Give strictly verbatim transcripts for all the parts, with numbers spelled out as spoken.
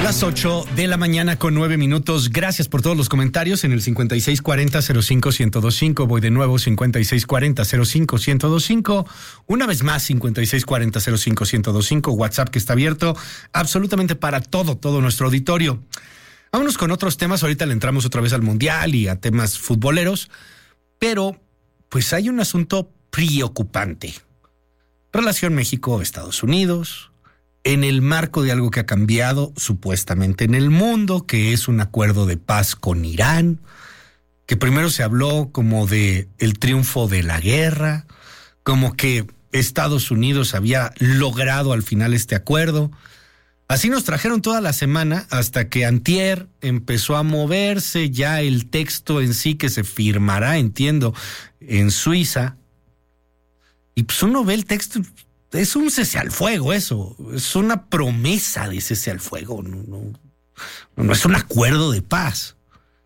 Las ocho de la mañana con nueve minutos. Gracias por todos los comentarios en el cincuenta y seis cuarenta cero cinco ciento veinticinco. Voy de nuevo, cincuenta y seis cuarenta cero cinco ciento veinticinco. Una vez más, cincuenta y seis cuarenta cero cinco ciento veinticinco. WhatsApp que está abierto absolutamente para todo, todo nuestro auditorio. Vámonos con otros temas. Ahorita le entramos otra vez al Mundial y a temas futboleros. Pero, pues hay un asunto preocupante. Relación México-Estados Unidos, en el marco de algo que ha cambiado supuestamente en el mundo, que es un acuerdo de paz con Irán, que primero se habló como de el triunfo de la guerra, como que Estados Unidos había logrado al final este acuerdo. Así nos trajeron toda la semana hasta que antier empezó a moverse ya el texto en sí que se firmará, entiendo, en Suiza. Y pues uno ve el texto, es un cese al fuego eso, es una promesa de cese al fuego, no, no, no es un acuerdo de paz.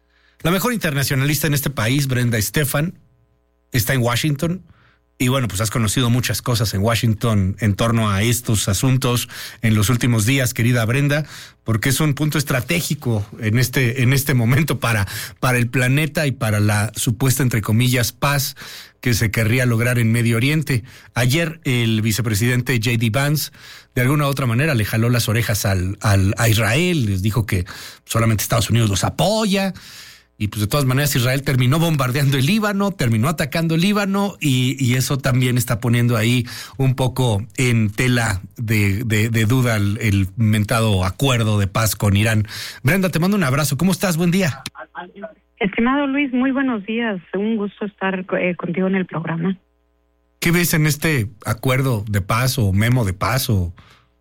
La mejor internacionalista en este país, Brenda Estefan, está en Washington. Y bueno, pues has conocido muchas cosas en Washington en torno a estos asuntos en los últimos días, querida Brenda, porque es un punto estratégico en este, en este momento para, para el planeta y para la supuesta, entre comillas, paz que se querría lograr en Medio Oriente. Ayer el vicepresidente J D Vance, de alguna u otra manera, le jaló las orejas al, al, a Israel, les dijo que solamente Estados Unidos los apoya. Y pues de todas maneras Israel terminó bombardeando el Líbano, terminó atacando el Líbano y, y eso también está poniendo ahí un poco en tela de, de, de duda el, el mentado acuerdo de paz con Irán. Brenda, te mando un abrazo. ¿Cómo estás? Buen día. Estimado Luis, muy buenos días. Un gusto estar eh, contigo en el programa. ¿Qué ves en este acuerdo de paz o memo de paz o...?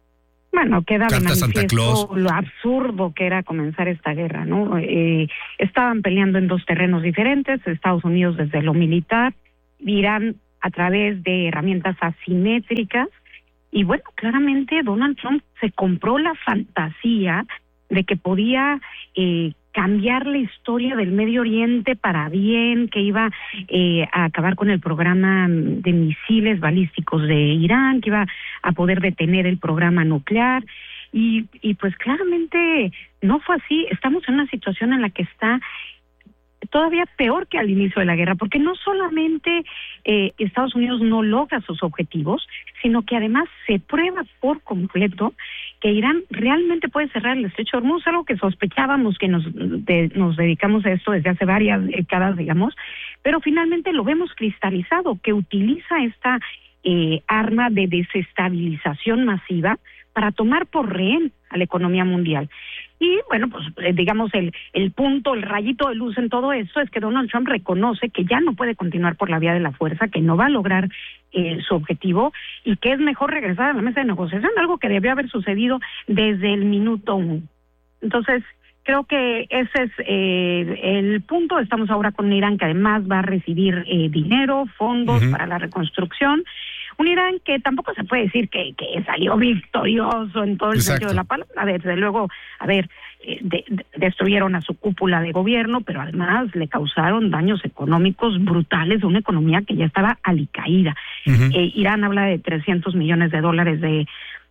Bueno, queda de manifiesto lo absurdo que era comenzar esta guerra, ¿no? Eh, estaban peleando en dos terrenos diferentes, Estados Unidos desde lo militar, Irán a través de herramientas asimétricas, y bueno, claramente Donald Trump se compró la fantasía de que podía eh, cambiar la historia del Medio Oriente para bien, que iba eh, a acabar con el programa de misiles balísticos de Irán, que iba a poder detener el programa nuclear, y, y pues claramente no fue así. Estamos en una situación en la que está todavía peor que al inicio de la guerra, porque no solamente eh, Estados Unidos no logra sus objetivos, sino que además se prueba por completo que Irán realmente puede cerrar el estrecho de Hormuz, algo que sospechábamos, que nos, de, nos dedicamos a esto desde hace varias décadas, digamos, pero finalmente lo vemos cristalizado, que utiliza esta eh, arma de desestabilización masiva para tomar por rehén a la economía mundial. Y bueno, pues digamos el, el punto, el rayito de luz en todo esto es que Donald Trump reconoce que ya no puede continuar por la vía de la fuerza, que no va a lograr eh, su objetivo y que es mejor regresar a la mesa de negociación, algo que debió haber sucedido desde el minuto uno. Entonces, creo que ese es eh, el punto. Estamos ahora con Irán, que además va a recibir eh, dinero, fondos uh-huh. para la reconstrucción. Un Irán que tampoco se puede decir que, que salió victorioso en todo el Exacto. sentido de la palabra. Desde luego, a ver, eh, de, de, destruyeron a su cúpula de gobierno, pero además le causaron daños económicos brutales a una economía que ya estaba alicaída. Uh-huh. Eh, Irán habla de trescientos millones de dólares de,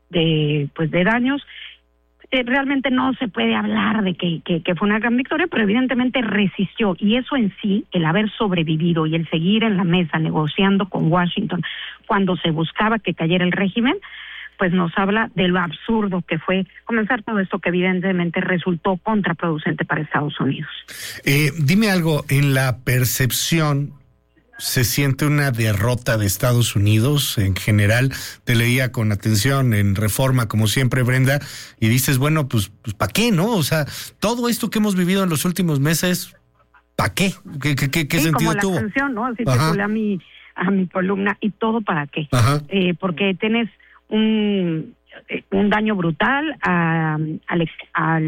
de, pues, de daños. Eh, realmente no se puede hablar de que, que, que fue una gran victoria, pero evidentemente resistió, y eso en sí, el haber sobrevivido y el seguir en la mesa negociando con Washington cuando se buscaba que cayera el régimen, pues nos habla de lo absurdo que fue comenzar todo esto, que evidentemente resultó contraproducente para Estados Unidos. Eh, dime algo, en la percepción, ¿se siente una derrota de Estados Unidos en general? Te leía con atención en Reforma, como siempre, Brenda, y dices, bueno, pues, pues ¿para qué, no? O sea, todo esto que hemos vivido en los últimos meses, ¿para qué? ¿Qué, qué, qué, qué sí, sentido como tuvo? La canción, ¿no? Así titulé a mi, a mi columna, ¿y todo para qué? Eh, porque tienes un... un daño brutal a, a, la, a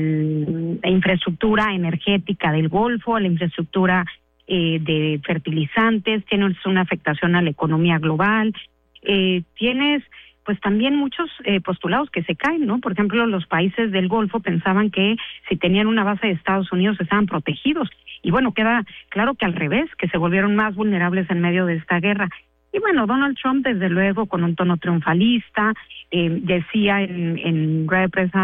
la infraestructura energética del Golfo, a la infraestructura Eh, de fertilizantes, tienes una afectación a la economía global, eh, tienes pues también muchos eh, postulados que se caen, ¿no? Por ejemplo, los países del Golfo pensaban que si tenían una base de Estados Unidos estaban protegidos, y bueno, queda claro que al revés, que se volvieron más vulnerables en medio de esta guerra. Y bueno, Donald Trump, desde luego, con un tono triunfalista, eh, decía en, en rueda de prensa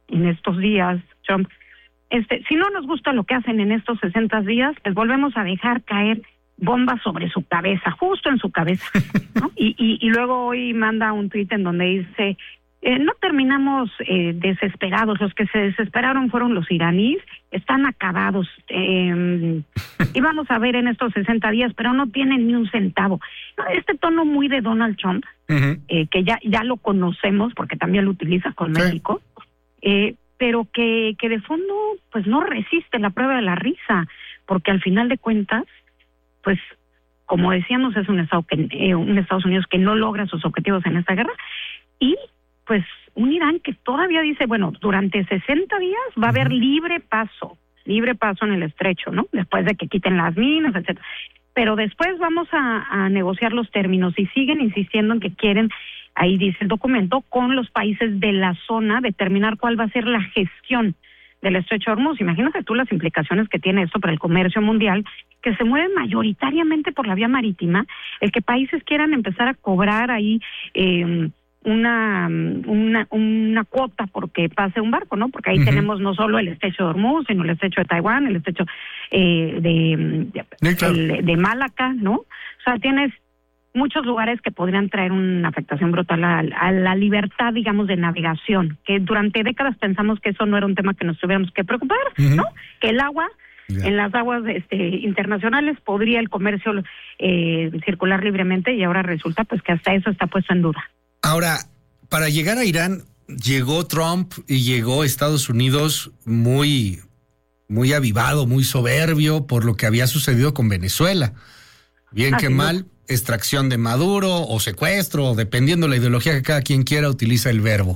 en estos días, Trump, este, si no nos gusta lo que hacen en estos sesenta días, pues volvemos a dejar caer bombas sobre su cabeza, justo en su cabeza, ¿no? y, y, y luego hoy manda un tuit en donde dice, eh, no terminamos eh, desesperados, los que se desesperaron fueron los iraníes, están acabados, eh, y vamos a ver en estos sesenta días, pero no tienen ni un centavo. Este tono muy de Donald Trump, uh-huh. eh, que ya, ya lo conocemos, porque también lo utiliza con sí. México, eh, pero que, que de fondo pues no resiste la prueba de la risa, porque al final de cuentas, pues, como decíamos, es un estado que, eh, un Estados Unidos que no logra sus objetivos en esta guerra, y pues un Irán que todavía dice, bueno, durante sesenta días va a haber libre paso, libre paso en el estrecho, ¿no? Después de que quiten las minas, etcétera. Pero después vamos a, a negociar los términos, y siguen insistiendo en que quieren, ahí dice el documento, con los países de la zona determinar cuál va a ser la gestión del estrecho de Hormuz. Imagínate tú las implicaciones que tiene esto para el comercio mundial, que se mueve mayoritariamente por la vía marítima, el que países quieran empezar a cobrar ahí eh, una, una una cuota porque pase un barco, ¿no? Porque ahí uh-huh. tenemos no solo el estrecho de Hormuz, sino el estrecho de Taiwán, el estrecho eh, de, de, sí, claro. el, de Malaca, ¿no? O sea, tienes muchos lugares que podrían traer una afectación brutal a, a la libertad, digamos, de navegación, que durante décadas pensamos que eso no era un tema que nos tuviéramos que preocupar, uh-huh. ¿no? Que el agua, yeah. en las aguas este, internacionales, podría el comercio eh, circular libremente, y ahora resulta pues que hasta eso está puesto en duda. Ahora, para llegar a Irán, llegó Trump y llegó Estados Unidos muy, muy avivado, muy soberbio por lo que había sucedido con Venezuela. Bien Así que mal... No. Extracción de Maduro o secuestro, dependiendo de la ideología que cada quien quiera, utiliza el verbo.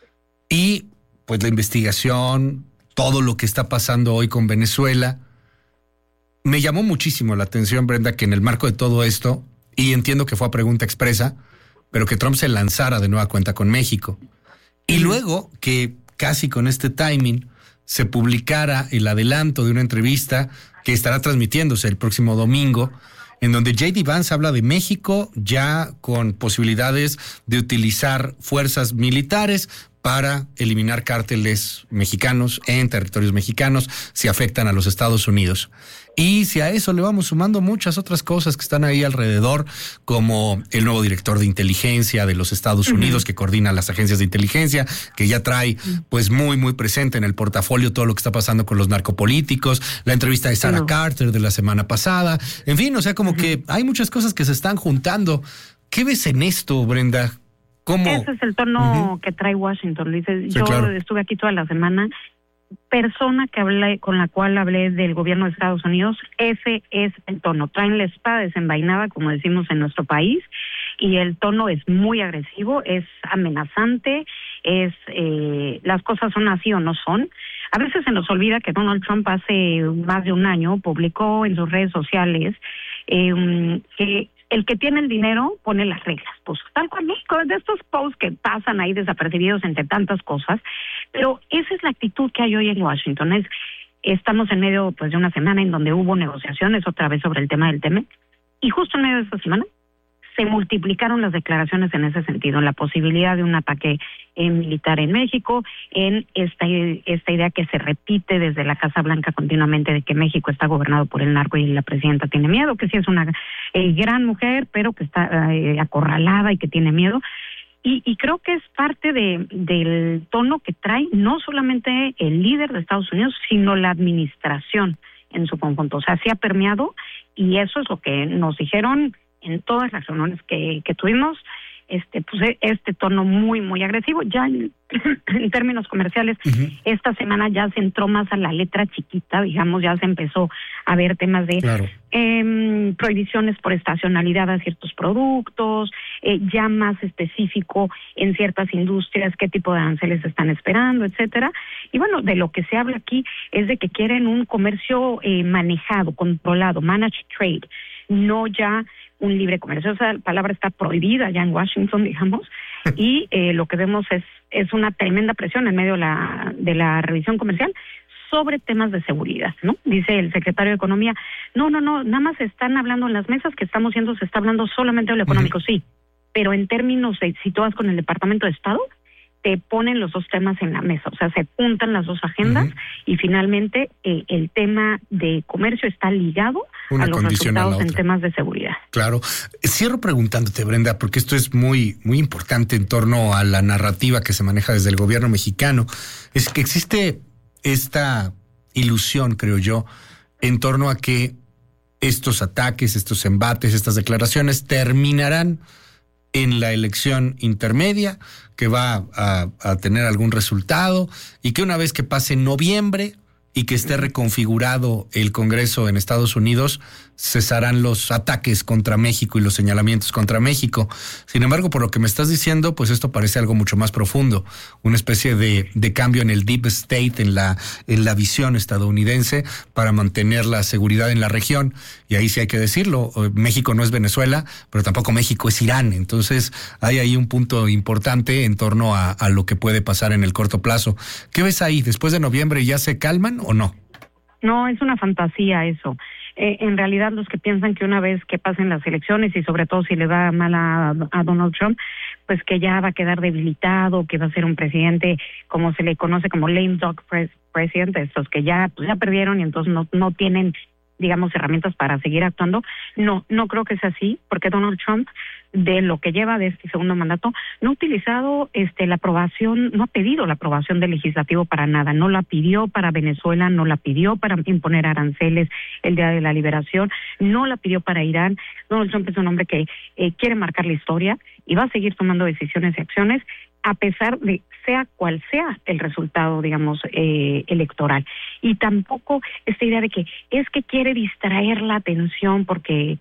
Y pues la investigación, todo lo que está pasando hoy con Venezuela, me llamó muchísimo la atención, Brenda, que en el marco de todo esto, y entiendo que fue a pregunta expresa, pero que Trump se lanzara de nueva cuenta con México. Y luego que casi con este timing se publicara el adelanto de una entrevista que estará transmitiéndose el próximo domingo, en donde J D Vance habla de México ya con posibilidades de utilizar fuerzas militares para eliminar cárteles mexicanos en territorios mexicanos si afectan a los Estados Unidos. Y si a eso le vamos sumando muchas otras cosas que están ahí alrededor, como el nuevo director de inteligencia de los Estados Unidos, uh-huh. que coordina las agencias de inteligencia, que ya trae pues muy, muy presente en el portafolio todo lo que está pasando con los narcopolíticos, la entrevista de Sarah uh-huh. Carter de la semana pasada, en fin, o sea, como uh-huh. que hay muchas cosas que se están juntando. ¿Qué ves en esto, Brenda? ¿Cómo? Ese es el tono uh-huh. que trae Washington. Dice, sí, yo claro. estuve aquí toda la semana. Persona que hablé, con la cual hablé del gobierno de Estados Unidos, ese es el tono. Traen la espada desenvainada, como decimos en nuestro país, y el tono es muy agresivo, es amenazante, es eh, las cosas son así o no son. A veces se nos olvida que Donald Trump hace más de un año publicó en sus redes sociales eh, que el que tiene el dinero pone las reglas, pues tal cual, ¿no? De estos posts que pasan ahí desapercibidos entre tantas cosas, pero esa es la actitud que hay hoy en Washington. Es, estamos en medio pues de una semana en donde hubo negociaciones otra vez sobre el tema del T M E, y justo en medio de esta semana se multiplicaron las declaraciones en ese sentido, en la posibilidad de un ataque eh, militar en México, en esta, esta idea que se repite desde la Casa Blanca continuamente de que México está gobernado por el narco y la presidenta tiene miedo, que sí es una eh, gran mujer, pero que está eh, acorralada y que tiene miedo. Y, y creo que es parte de del tono que trae no solamente el líder de Estados Unidos, sino la administración en su conjunto. O sea, se ha permeado, y eso es lo que nos dijeron en todas las reuniones que, que tuvimos, este pues este tono muy, muy agresivo. Ya en, en términos comerciales, uh-huh. esta semana ya se entró más a la letra chiquita, digamos, ya se empezó a ver temas de claro. eh, prohibiciones por estacionalidad a ciertos productos, eh, ya más específico en ciertas industrias, qué tipo de aranceles están esperando, etcétera. Y bueno, de lo que se habla aquí es de que quieren un comercio eh, manejado, controlado, managed trade, no ya un libre comercio. Esa palabra está prohibida ya en Washington, digamos, y eh, lo que vemos es es una tremenda presión en medio de la, de la revisión comercial sobre temas de seguridad, ¿no? Dice el secretario de Economía, no, no, no, nada más están hablando en las mesas que estamos haciendo, se está hablando solamente de lo económico, uh-huh. sí, pero en términos de situadas con el Departamento de Estado, te ponen los dos temas en la mesa, o sea, se juntan las dos agendas uh-huh. y finalmente eh, el tema de comercio está ligado Una a los resultados en temas de seguridad. Claro. Cierro preguntándote, Brenda, porque esto es muy, muy importante en torno a la narrativa que se maneja desde el gobierno mexicano. Es que existe esta ilusión, creo yo, en torno a que estos ataques, estos embates, estas declaraciones terminarán en la elección intermedia, que va a, a tener algún resultado, y que una vez que pase noviembre y que esté reconfigurado el Congreso en Estados Unidos, cesarán los ataques contra México y los señalamientos contra México. Sin embargo, por lo que me estás diciendo, pues esto parece algo mucho más profundo, una especie de, de cambio en el deep state, en la, en la visión estadounidense para mantener la seguridad en la región. Y ahí sí hay que decirlo, México no es Venezuela, pero tampoco México es Irán. Entonces hay ahí un punto importante en torno a, a lo que puede pasar en el corto plazo. ¿Qué ves ahí? ¿Después de noviembre ya se calman o no? No, es una fantasía eso. Eh, en realidad, los que piensan que una vez que pasen las elecciones y sobre todo si le va mal a, a Donald Trump, pues que ya va a quedar debilitado, que va a ser un presidente como se le conoce como lame duck pres- president, estos que ya, pues ya perdieron y entonces no, no tienen, digamos, herramientas para seguir actuando. No, no creo que sea así, porque Donald Trump, de lo que lleva de este segundo mandato, no ha utilizado este la aprobación, no ha pedido la aprobación del legislativo para nada, no la pidió para Venezuela, no la pidió para imponer aranceles el día de la liberación, no la pidió para Irán. Donald Trump es un hombre que eh, quiere marcar la historia y va a seguir tomando decisiones y acciones a pesar de sea cual sea el resultado, digamos, eh, electoral. Y tampoco esta idea de que es que quiere distraer la atención porque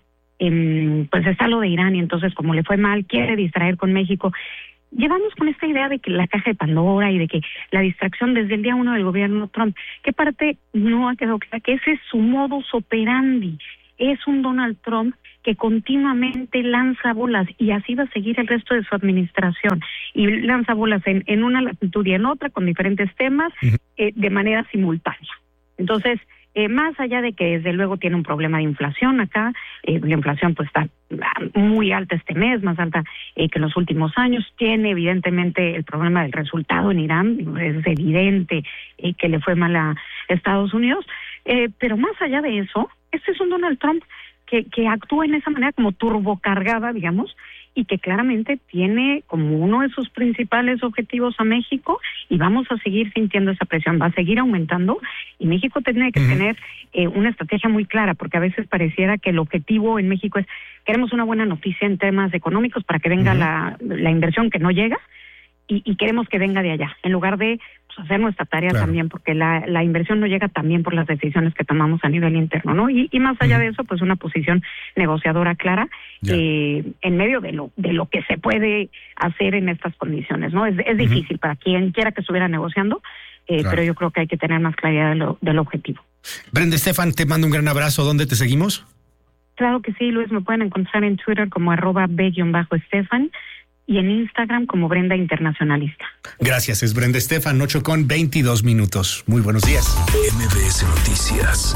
eh, pues está lo de Irán y entonces como le fue mal, quiere distraer con México. Llevamos con esta idea de que la caja de Pandora y de que la distracción desde el día uno del gobierno Trump, que parte no ha quedado clara, que ese es su modus operandi. Es un Donald Trump que continuamente lanza bolas y así va a seguir el resto de su administración. Y lanza bolas en, en una latitud y en otra con diferentes temas uh-huh. eh, de manera simultánea. Entonces, eh, más allá de que desde luego tiene un problema de inflación acá, eh, la inflación pues está muy alta este mes, más alta eh, que en los últimos años, tiene evidentemente el problema del resultado en Irán, es evidente eh, que le fue mal a Estados Unidos, eh, pero más allá de eso, este es un Donald Trump que, que actúa en esa manera como turbocargada, digamos, y que claramente tiene como uno de sus principales objetivos a México y vamos a seguir sintiendo esa presión, va a seguir aumentando y México tiene que uh-huh. tener eh, una estrategia muy clara porque a veces pareciera que el objetivo en México es queremos una buena noticia en temas económicos para que venga uh-huh. la, la inversión que no llega y, y queremos que venga de allá, en lugar de pues, hacer nuestra tarea claro. también, porque la, la inversión no llega también por las decisiones que tomamos a nivel interno, ¿no? Y, y más allá uh-huh. de eso, pues una posición negociadora clara yeah. eh, en medio de lo de lo que se puede hacer en estas condiciones, ¿no? Es, es uh-huh. difícil para quien quiera que estuviera negociando, eh, claro. pero yo creo que hay que tener más claridad de lo, del objetivo. Brenda Estefan, te mando un gran abrazo. ¿Dónde te seguimos? Claro que sí, Luis, me pueden encontrar en Twitter como arroba B-Estefan y en Instagram como Brenda Internacionalista. Gracias, es Brenda Estefan, ocho con veintidós minutos. Muy buenos días. M B S Noticias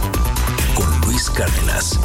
con Luis Cárdenas.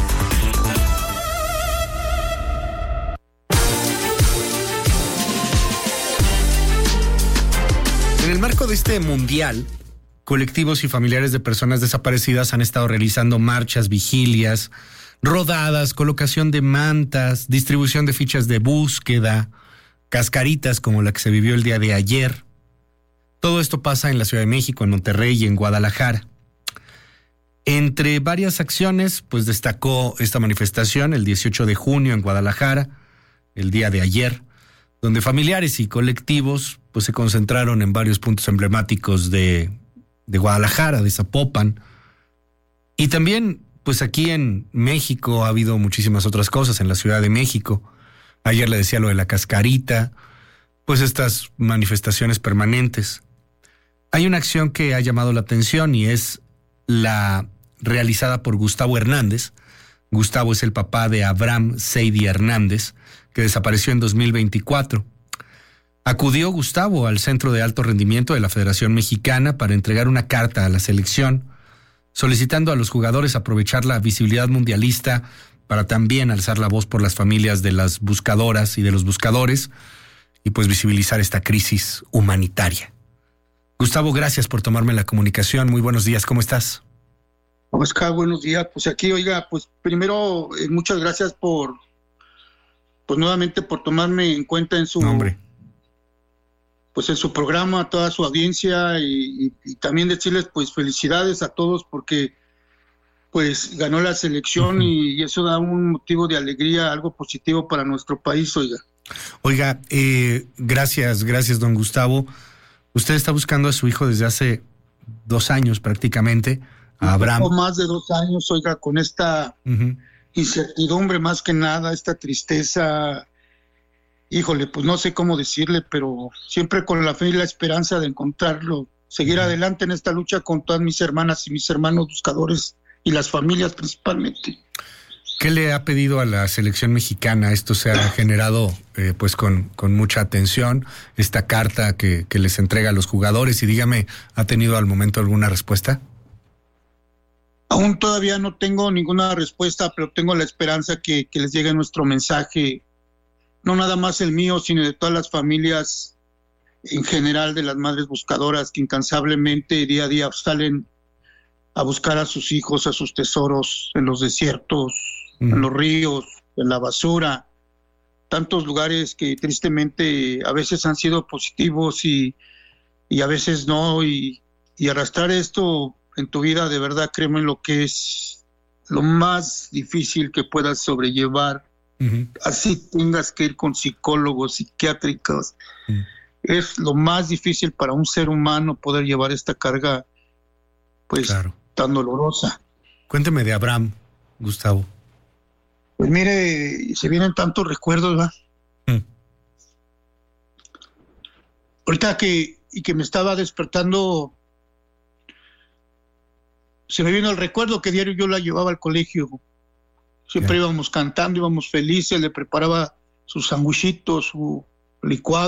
En el marco de este mundial, colectivos y familiares de personas desaparecidas han estado realizando marchas, vigilias, rodadas, colocación de mantas, distribución de fichas de búsqueda, cascaritas como la que se vivió el día de ayer. Todo esto pasa en la Ciudad de México, en Monterrey y en Guadalajara. Entre varias acciones, pues destacó esta manifestación el dieciocho de junio en Guadalajara, el día de ayer, donde familiares y colectivos pues se concentraron en varios puntos emblemáticos de, de Guadalajara, de Zapopan. Y también, pues aquí en México ha habido muchísimas otras cosas, en la Ciudad de México. Ayer le decía lo de la cascarita, pues estas manifestaciones permanentes. Hay una acción que ha llamado la atención y es la realizada por Gustavo Hernández. Gustavo es el papá de Abraham Seidi Hernández, que desapareció en dos mil veinticuatro. Acudió Gustavo al Centro de Alto Rendimiento de la Federación Mexicana para entregar una carta a la selección, solicitando a los jugadores aprovechar la visibilidad mundialista para también alzar la voz por las familias de las buscadoras y de los buscadores y pues visibilizar esta crisis humanitaria. Gustavo, gracias por tomarme la comunicación. Muy buenos días, ¿cómo estás? Oscar, buenos días. Pues aquí, oiga, pues primero, eh, muchas gracias por, pues nuevamente por tomarme en cuenta en su, Nombre. pues en su programa, a toda su audiencia y, y, y también decirles, pues felicidades a todos porque, pues ganó la selección uh-huh. y, y eso da un motivo de alegría, algo positivo para nuestro país, oiga. Oiga, eh, gracias, gracias, don Gustavo. Usted está buscando a su hijo desde hace dos años prácticamente, a Abraham. Un poco más de dos años, oiga, con esta uh-huh. incertidumbre más que nada, esta tristeza. Híjole, pues no sé cómo decirle, pero siempre con la fe y la esperanza de encontrarlo, seguir uh-huh. adelante en esta lucha con todas mis hermanas y mis hermanos buscadores y las familias principalmente. ¿Qué le ha pedido a la selección mexicana? Esto se ha generado eh, pues con, con mucha atención, esta carta que, que les entrega a los jugadores, y dígame, ¿ha tenido al momento alguna respuesta? Aún todavía no tengo ninguna respuesta, pero tengo la esperanza que, que les llegue nuestro mensaje, no nada más el mío, sino de todas las familias en general, de las madres buscadoras que incansablemente día a día salen a buscar a sus hijos, a sus tesoros en los desiertos, mm. en los ríos, en la basura, tantos lugares que tristemente a veces han sido positivos y, y a veces no, y, y arrastrar esto en tu vida, de verdad, créeme, lo que es lo más difícil que puedas sobrellevar, uh-huh. así tengas que ir con psicólogos, psiquiátricos, uh-huh. es lo más difícil para un ser humano poder llevar esta carga, pues, claro. tan dolorosa. Cuénteme de Abraham, Gustavo. Pues mire, se vienen tantos recuerdos, ¿verdad? Uh-huh. Ahorita que, y que me estaba despertando, se me vino el recuerdo que diario yo la llevaba al colegio. Siempre yeah. íbamos cantando, íbamos felices, le preparaba sus sanguchitos, su licuado.